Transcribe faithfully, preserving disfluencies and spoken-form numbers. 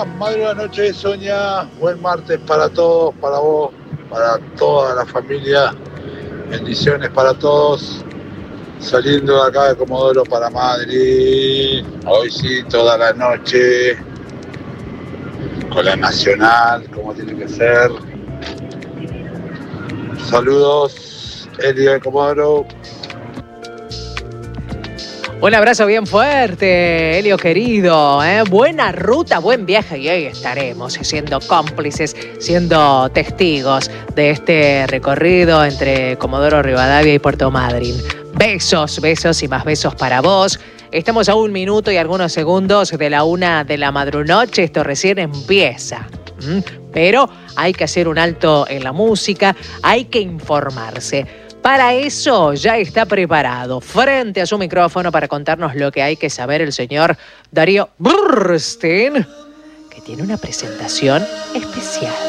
Hola, madrugada noche de Soña. Buen martes para todos, para vos, para toda la familia. Bendiciones para todos. Saliendo de acá de Comodoro para Madrid. Hoy sí, toda la noche. Con la Nacional, como tiene que ser. Saludos, Elio de Comodoro. Un abrazo bien fuerte, Elio querido, ¿eh? Buena ruta, buen viaje y hoy estaremos siendo cómplices, siendo testigos de este recorrido entre Comodoro Rivadavia y Puerto Madryn. Besos, besos y más besos para vos. Estamos a un minuto y algunos segundos de la una de la madrunoche, esto recién empieza. ¿Mm? Pero hay que hacer un alto en la música, hay que informarse. Para eso ya está preparado, frente a su micrófono para contarnos lo que hay que saber el señor Darío Burstein, que tiene una presentación especial.